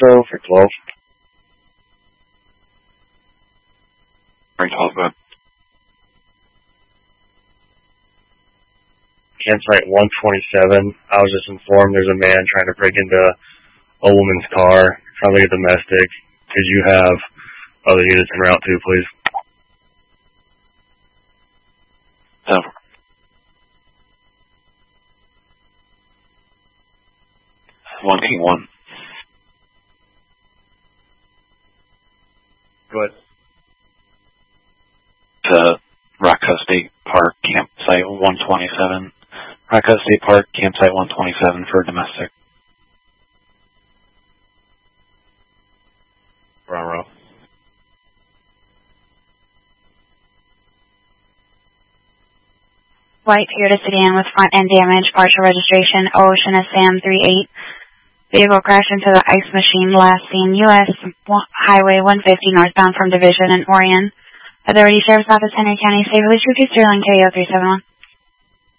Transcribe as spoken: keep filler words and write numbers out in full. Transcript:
Metro for twelve. Alright, twelve, go ahead. Campsite one twenty-seven. I was just informed there's a man trying to break into a woman's car, probably a domestic. Could you have other units en route too, please? So, one King one. Go ahead. To Rockco State Park, campsite one twenty-seven. Rockco State Park, campsite one twenty-seven for domestic. Bravo. White Toyota sedan with front end damage, partial registration, Ocean S M thirty-eight. Vehicle crashed into the ice machine last seen U S Highway one fifty northbound from Division in Orion. Authority Sheriff's Office, Henry County, State Police, Sterling, K O three seven one.